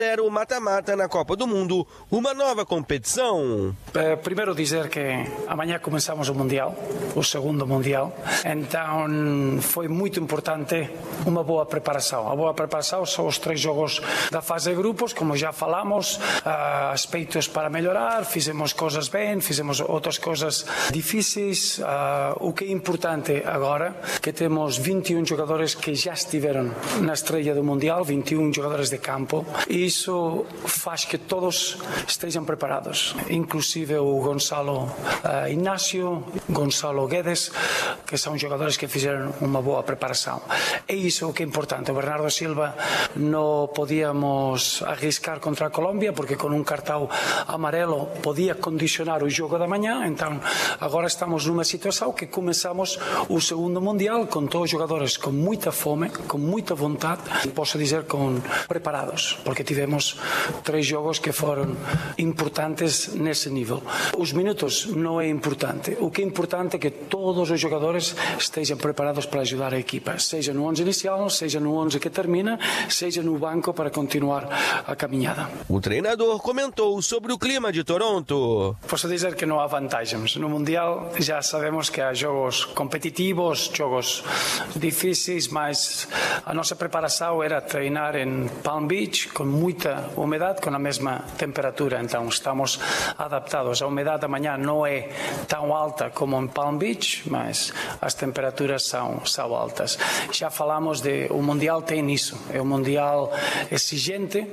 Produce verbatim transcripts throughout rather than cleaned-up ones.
Era o mata-mata na Copa do Mundo, uma nova competição. É, primeiro dizer que amanhã começamos o Mundial, o segundo Mundial, então foi muito importante uma boa preparação. A boa preparação são os três jogos da fase de grupos, como já falamos, uh, aspectos para melhorar, fizemos coisas bem, fizemos outras coisas difíceis. Uh, o que é importante agora, que temos vinte e um jogadores que já estiveram na estreia do Mundial, vinte e um jogadores de campo, e isso faz que todos estejam preparados, inclusive o Gonçalo uh, Inácio, Gonçalo Guedes, que são jogadores que fizeram uma boa preparação. É isso o que é importante. O Bernardo Silva não podíamos arriscar contra a Colômbia, porque com um cartão amarelo podia condicionar o jogo da manhã, então agora estamos numa situação que começamos o segundo Mundial com todos os jogadores com muita fome, com muita vontade, posso dizer com preparados, porque tivemos Tivemos três jogos que foram importantes nesse nível. Os minutos não é importante. O que é importante é que todos os jogadores estejam preparados para ajudar a equipa, seja no onze inicial, seja no onze que termina, seja no banco para continuar a caminhada. O treinador comentou sobre o clima de Toronto. Posso dizer que não há vantagens. No Mundial já sabemos que há jogos competitivos, jogos difíceis, mas a nossa preparação era treinar em Palm Beach com muito muita umidade com a mesma temperatura, então estamos adaptados. A umidade amanhã não é tão alta como em Palm Beach, mas as temperaturas são, são altas. Já falamos de, o Mundial tem isso, é um Mundial exigente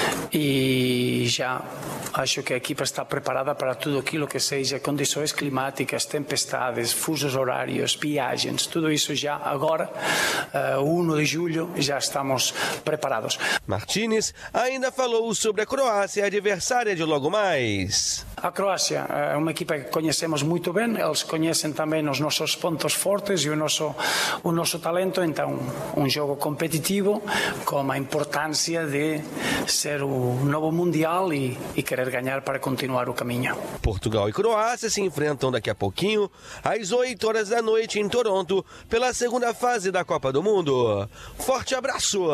e já acho que a equipa está preparada para tudo aquilo que seja condições climáticas, tempestades, fusos horários, viagens, tudo isso já agora, uh, primeiro de julho, já estamos preparados. Martínez ainda falou sobre a Croácia, adversária de logo mais. A Croácia é uma equipa que conhecemos muito bem, eles conhecem também os nossos pontos fortes e o nosso, o nosso talento, então um jogo competitivo com a importância de ser o novo Mundial e, e querer ganhar para continuar o caminho. Portugal e Croácia se enfrentam daqui a pouquinho, às oito horas da noite em Toronto, pela segunda fase da Copa do Mundo. Forte abraço!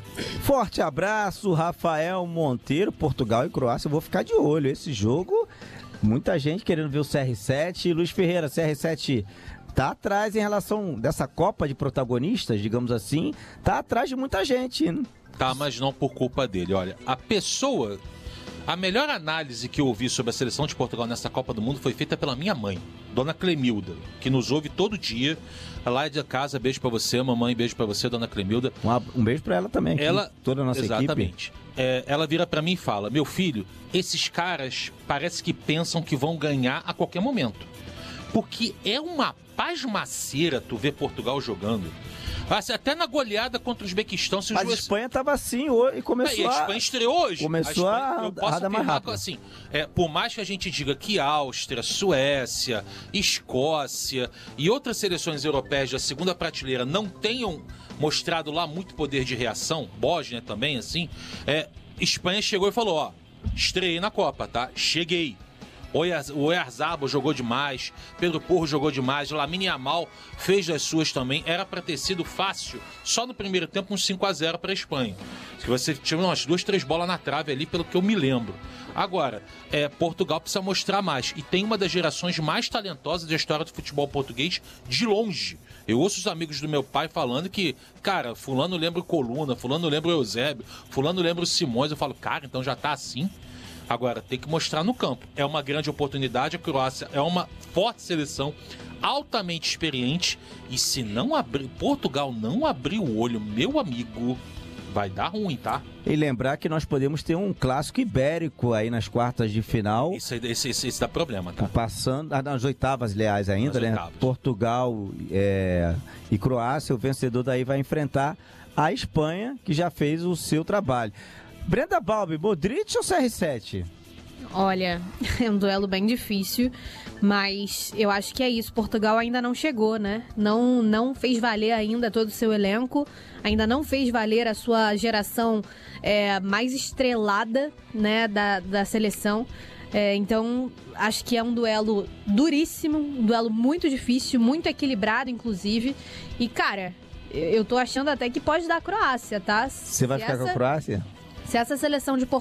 Forte abraço, Rafael Monteiro. Portugal e Croácia, eu vou ficar de olho. Esse jogo, muita gente querendo ver o C R sete. Luiz Ferreira, C R sete tá atrás em relação dessa Copa de protagonistas, digamos assim, tá atrás de muita gente. Né? Tá, mas não por culpa dele. Olha, a pessoa... A melhor análise que eu ouvi sobre a seleção de Portugal nessa Copa do Mundo foi feita pela minha mãe, Dona Clemilda, que nos ouve todo dia. Lá de casa, beijo pra você, mamãe, beijo pra você, Dona Clemilda. Um, um beijo pra ela também, aqui, ela, toda a nossa exatamente. equipe. É, ela vira pra mim e fala, meu filho, esses caras parece que pensam que vão ganhar a qualquer momento. Porque é uma pasmaceira tu ver Portugal jogando. Até na goleada contra o Uzbequistão. Se Mas a Espanha estava assim hoje e começou a... a... A Espanha estreou hoje. Começou a, Espanha, a... Eu posso a mais rápido. Assim, é, por mais que a gente diga que Áustria, Suécia, Escócia e outras seleções europeias da segunda prateleira não tenham mostrado lá muito poder de reação, Bósnia também, assim, é, Espanha chegou e falou, ó, estreiei na Copa, tá? Cheguei. O Oyarzabal jogou demais, Pedro Porro jogou demais, Lamine Yamal fez das suas também. Era para ter sido fácil, só no primeiro tempo, um cinco a zero para a Espanha. Se você tinha umas duas, três bolas na trave ali, pelo que eu me lembro. Agora, é, Portugal precisa mostrar mais. E tem uma das gerações mais talentosas da história do futebol português, de longe. Eu ouço os amigos do meu pai falando que, cara, fulano lembra o Coluna, fulano lembra o Eusébio, fulano lembra o Simões. Eu falo, cara, então já tá assim? Agora, tem que mostrar no campo. É uma grande oportunidade. A Croácia é uma forte seleção, altamente experiente. E se não abrir, Portugal não abrir o olho, meu amigo, vai dar ruim, tá? E lembrar que nós podemos ter um clássico ibérico aí nas quartas de final. Isso, isso, isso, isso dá problema, tá? Passando, nas oitavas, aliás, ainda, nas né? Oitavas. Portugal é, e Croácia, o vencedor daí vai enfrentar a Espanha, que já fez o seu trabalho. Brenda Balbi, Modric ou C R sete? Olha, é um duelo bem difícil, mas eu acho que é isso. Portugal ainda não chegou, né? Não, não fez valer ainda todo o seu elenco, ainda não fez valer a sua geração é, mais estrelada, né, da, da seleção. É, então, acho que é um duelo duríssimo, um duelo muito difícil, muito equilibrado, inclusive. E, cara, eu tô achando até que pode dar a Croácia, tá? Você vai ficar essa... com a Croácia? Se essa seleção de Portugal